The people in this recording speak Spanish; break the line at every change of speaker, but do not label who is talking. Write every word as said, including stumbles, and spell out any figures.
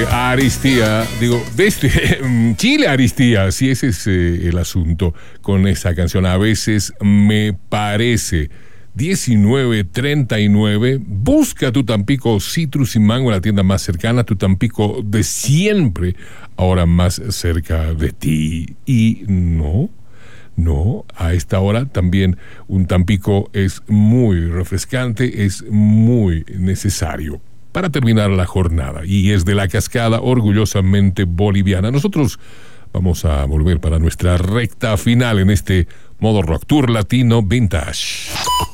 Aristía, digo, desde Chile Aristía, sí, ese es eh, el asunto con esa canción. A veces me parece. diecinueve treinta y nueve. Busca tu Tampico Citrus y Mango en la tienda más cercana, tu Tampico de siempre, ahora más cerca de ti. Y no, no, a esta hora también un Tampico es muy refrescante, es muy necesario para terminar la jornada, y es de la Cascada, orgullosamente boliviana. Nosotros vamos a volver para nuestra recta final en este modo Rock Tour Latino Vintage.